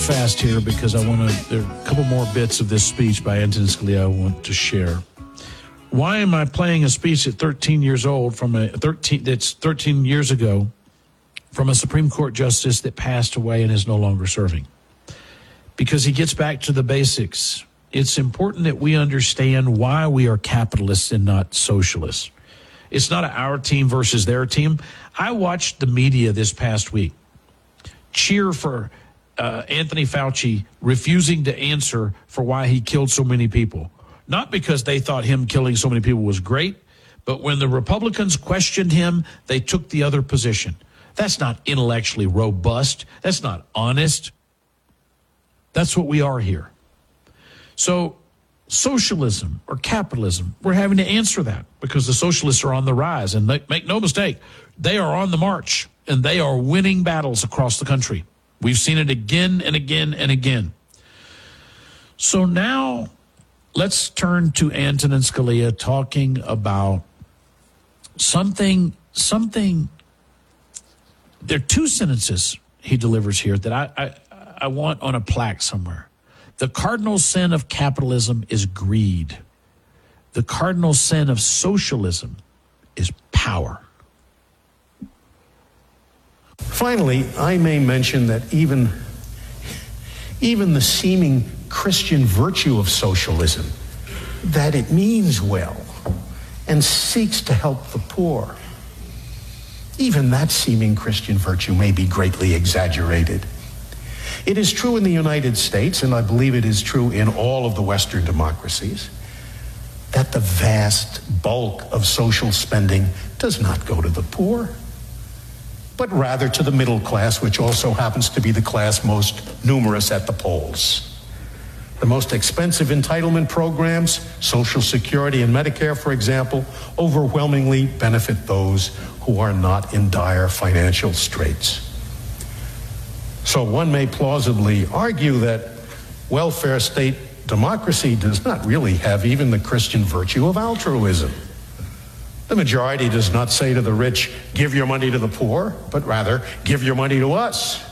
Fast here because there are a couple more bits of this speech by Antonin Scalia I want to share. Why am I playing a speech at 13 years old that's 13 years ago from a Supreme Court justice that passed away and is no longer serving? Because he gets back to the basics. It's important that we understand why we are capitalists and not socialists. It's not our team versus their team. I watched the media this past week cheer for Anthony Fauci refusing to answer for why he killed so many people. Not because they thought him killing so many people was great, but when the Republicans questioned him, they took the other position. That's not intellectually robust. That's not honest. That's what we are here. So socialism or capitalism, we're having to answer that because the socialists are on the rise. And make no mistake, they are on the march and they are winning battles across the country. We've seen it again and again and again. So now let's turn to Antonin Scalia talking about something. There are two sentences he delivers here that I want on a plaque somewhere. The cardinal sin of capitalism is greed. The cardinal sin of socialism is power. Finally, I may mention that even the seeming Christian virtue of socialism, that it means well and seeks to help the poor, even that seeming Christian virtue may be greatly exaggerated. It is true in the United States, and I believe it is true in all of the Western democracies, that the vast bulk of social spending does not go to the poor, but rather to the middle class, which also happens to be the class most numerous at the polls. The most expensive entitlement programs, Social Security and Medicare, for example, overwhelmingly benefit those who are not in dire financial straits. So one may plausibly argue that welfare state democracy does not really have even the Christian virtue of altruism. The majority does not say to the rich, give your money to the poor, but rather, give your money to us.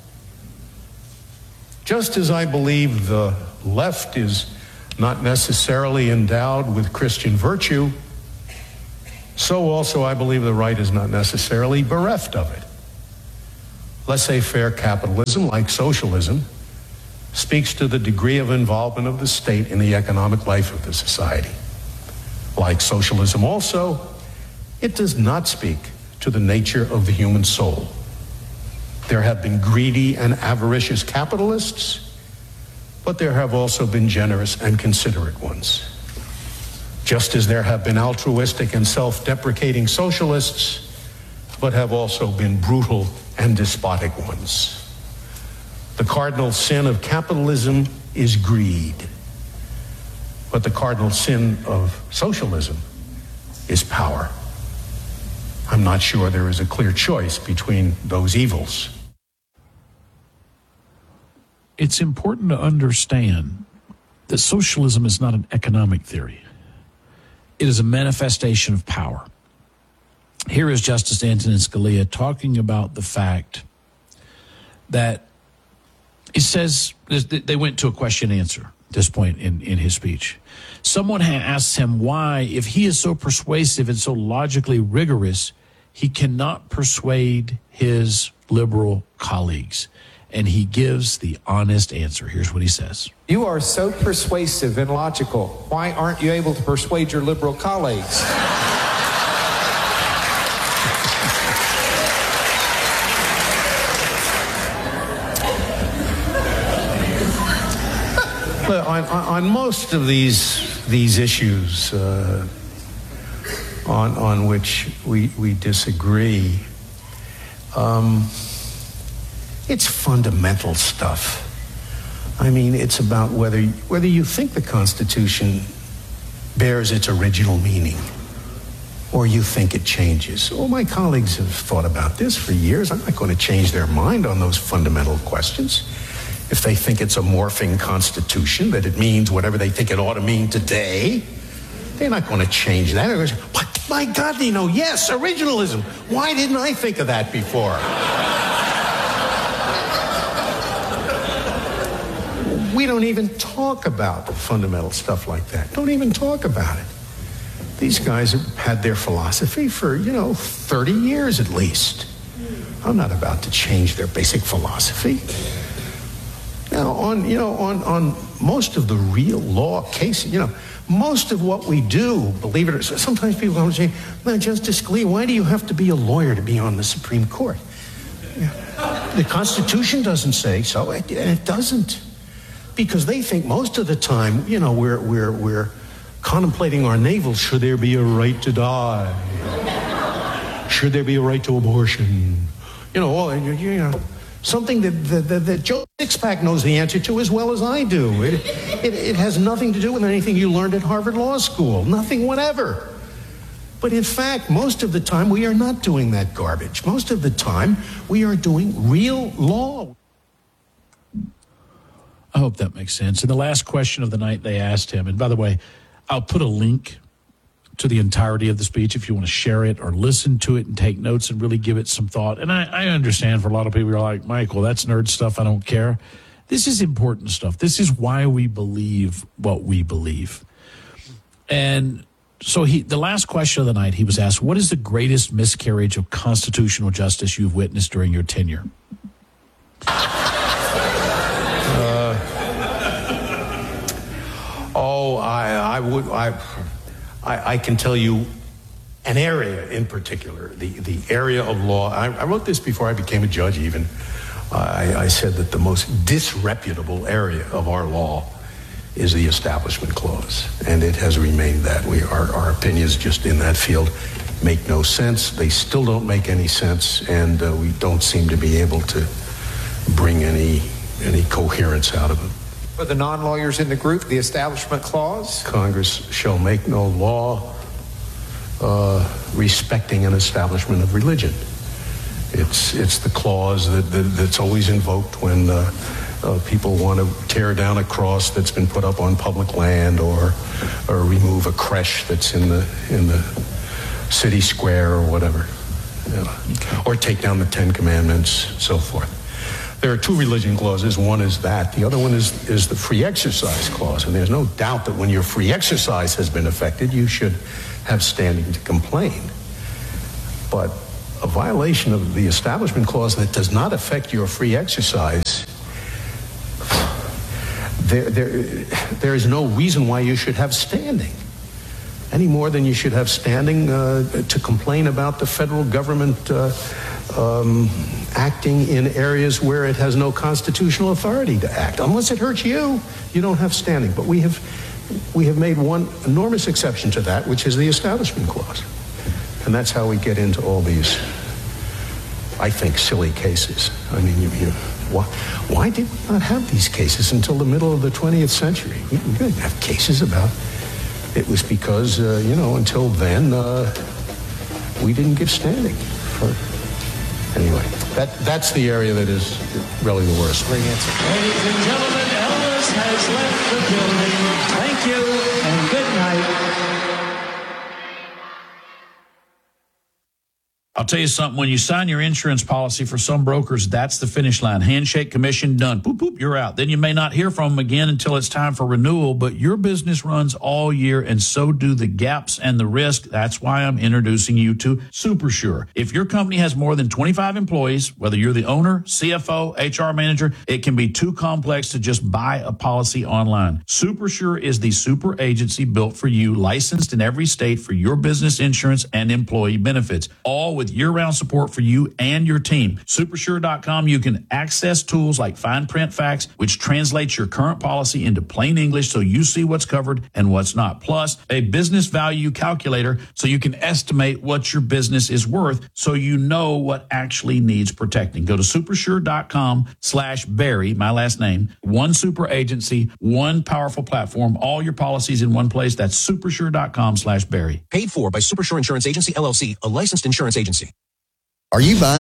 Just as I believe the left is not necessarily endowed with Christian virtue, so also I believe the right is not necessarily bereft of it. Laissez-faire capitalism, like socialism, speaks to the degree of involvement of the state in the economic life of the society. Like socialism also, it does not speak to the nature of the human soul. There have been greedy and avaricious capitalists, but there have also been generous and considerate ones. Just as there have been altruistic and self-deprecating socialists, but have also been brutal and despotic ones. The cardinal sin of capitalism is greed, but the cardinal sin of socialism is power. I'm not sure there is a clear choice between those evils. It's important to understand that socialism is not an economic theory. It is a manifestation of power. Here is Justice Antonin Scalia talking about the fact that he says they went to a question and answer at this point in his speech. Someone asks him why, if he is so persuasive and so logically rigorous, he cannot persuade his liberal colleagues. And he gives the honest answer. Here's what he says. You are so persuasive and logical. Why aren't you able to persuade your liberal colleagues? Well, on most of these issues on which we disagree, it's fundamental stuff. I mean, it's about whether you think the Constitution bears its original meaning or you think it changes. Oh, my colleagues have thought about this for years. I'm not going to change their mind on those fundamental questions. If they think it's a morphing Constitution, that it means whatever they think it ought to mean today, they're not going to change that. They're going to say, what? My God, yes, originalism. Why didn't I think of that before? We don't even talk about fundamental stuff like that. Don't even talk about it. These guys have had their philosophy for, 30 years at least. I'm not about to change their basic philosophy. Now, on most of the real law cases, most of what we do, believe it or not, sometimes people don't say, "Now, Justice Scalia, why do you have to be a lawyer to be on the Supreme Court?" The Constitution doesn't say so, and it doesn't. Because they think most of the time, we're contemplating our navel. Should there be a right to die? Should there be a right to abortion? Something that Joe Sixpack knows the answer to as well as I do. It has nothing to do with anything you learned at Harvard Law School. Nothing whatever. But in fact, most of the time, we are not doing that garbage. Most of the time, we are doing real law. I hope that makes sense. And the last question of the night they asked him, and by the way, I'll put a link to the entirety of the speech if you want to share it or listen to it and take notes and really give it some thought. And I understand for a lot of people, you're like, Michael, that's nerd stuff. I don't care. This is important stuff. This is why we believe what we believe. And so the last question of the night, he was asked, what is the greatest miscarriage of constitutional justice you've witnessed during your tenure? I can tell you an area in particular, the area of law. I wrote this before I became a judge even. I said that the most disreputable area of our law is the Establishment Clause, and it has remained that. Our opinions just in that field make no sense. They still don't make any sense, and we don't seem to be able to bring any coherence out of it. For the non-lawyers in the group, the Establishment Clause? Congress shall make no law respecting an establishment of religion. It's the clause that's always invoked when people want to tear down a cross that's been put up on public land or remove a creche that's in the city square or whatever, or take down the Ten Commandments, so forth. There are two religion clauses. One is that. The other one is the free exercise clause. And there's no doubt that when your free exercise has been affected, you should have standing to complain. But a violation of the Establishment Clause that does not affect your free exercise, there is no reason why you should have standing. Any more than you should have standing to complain about the federal government acting in areas where it has no constitutional authority to act. Unless it hurts you, you don't have standing. But we have made one enormous exception to that, which is the Establishment Clause. And that's how we get into all these, I think, silly cases. I mean, why did we not have these cases until the middle of the 20th century? We didn't have cases about it. Was because, until then, we didn't give standing. Anyway, that's the area that is really the worst. Great answer. Ladies and gentlemen, Elvis has left the building. Thank you and good night. I'll tell you something. When you sign your insurance policy, for some brokers, that's the finish line. Handshake, commission, done. Boop, boop, you're out. Then you may not hear from them again until it's time for renewal, but your business runs all year, and so do the gaps and the risk. That's why I'm introducing you to SuperSure. If your company has more than 25 employees, whether you're the owner, CFO, HR manager, it can be too complex to just buy a policy online. SuperSure is the super agency built for you, licensed in every state for your business insurance and employee benefits, all with year-round support for you and your team. Supersure.com, you can access tools like fine print facts, which translates your current policy into plain English so you see what's covered and what's not. Plus, a business value calculator so you can estimate what your business is worth so you know what actually needs protecting. Go to supersure.com/Barry, my last name. One super agency, one powerful platform, all your policies in one place. That's supersure.com/Barry. Paid for by Supersure Insurance Agency, LLC, a licensed insurance agency. Are you buying? Our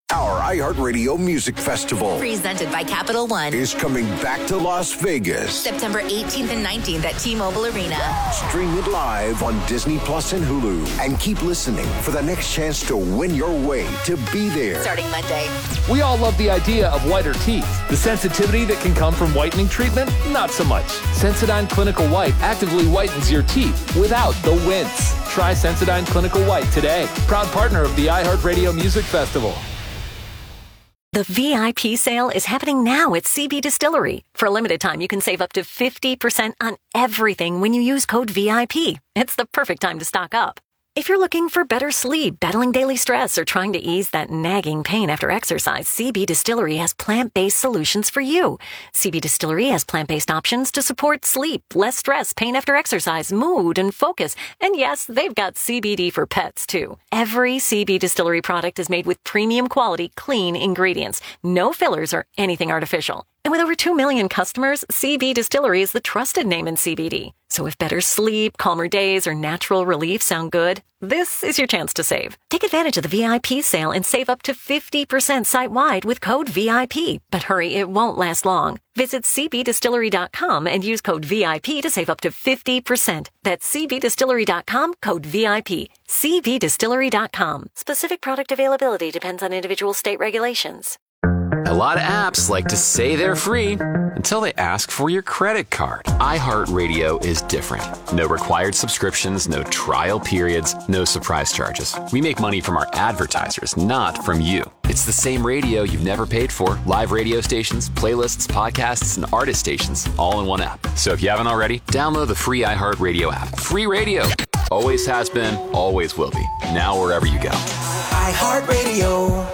iHeartRadio Music Festival Presented by Capital One. is coming back to Las Vegas. September 18th and 19th at T-Mobile Arena. Stream it live on Disney Plus and Hulu. And keep listening for the next chance to win your way to be there. Starting Monday. We all love the idea of whiter teeth. The sensitivity that can come from whitening treatment, not so much. Sensodyne Clinical White actively whitens your teeth without the wince. Try Sensodyne Clinical White today. Proud partner of the iHeartRadio Music Festival. The VIP sale is happening now at CB Distillery. For a limited time, you can save up to 50% on everything when you use code VIP. It's the perfect time to stock up. If you're looking for better sleep, battling daily stress, or trying to ease that nagging pain after exercise, CB Distillery has plant-based solutions for you. CB Distillery has plant-based options to support sleep, less stress, pain after exercise, mood, and focus. And yes, they've got CBD for pets, too. Every CB Distillery product is made with premium quality, clean ingredients. No fillers or anything artificial. And with over 2 million customers, CB Distillery is the trusted name in CBD. So if better sleep, calmer days, or natural relief sound good, this is your chance to save. Take advantage of the VIP sale and save up to 50% site-wide with code VIP. But hurry, it won't last long. Visit cbdistillery.com and use code VIP to save up to 50%. That's cbdistillery.com, code VIP. cbdistillery.com. Specific product availability depends on individual state regulations. A lot of apps like to say they're free until they ask for your credit card. iHeartRadio is different. No required subscriptions, no trial periods, no surprise charges. We make money from our advertisers, not from you. It's the same radio you've never paid for. Live radio stations, playlists, podcasts, and artist stations, all in one app. So if you haven't already, download the free iHeartRadio app. Free radio. Always has been, always will be. Now wherever you go. iHeartRadio.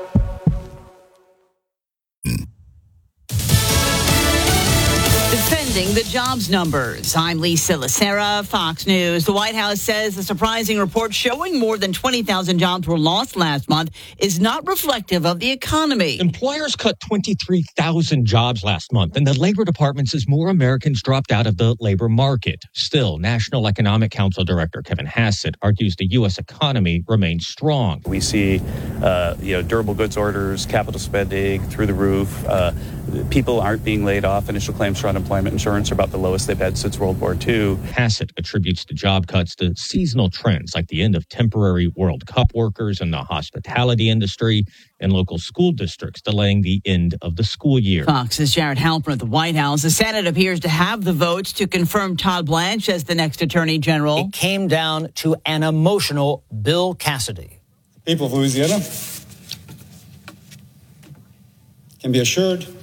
Defending the jobs numbers. I'm Lisa Lacera, Fox News. The White House says a surprising report showing more than 20,000 jobs were lost last month is not reflective of the economy. Employers cut 23,000 jobs last month, and the Labor Department says more Americans dropped out of the labor market. Still, National Economic Council Director Kevin Hassett argues the U.S. economy remains strong. We see, durable goods orders, capital spending through the roof. People aren't being laid off. Initial claims for unemployment insurance are about the lowest they've had since World War II. Hassett attributes the job cuts to seasonal trends like the end of temporary World Cup workers in the hospitality industry and local school districts delaying the end of the school year. Fox's Jared Halpern at the White House. The Senate appears to have the votes to confirm Todd Blanche as the next Attorney General. It came down to an emotional Bill Cassidy. The people of Louisiana can be assured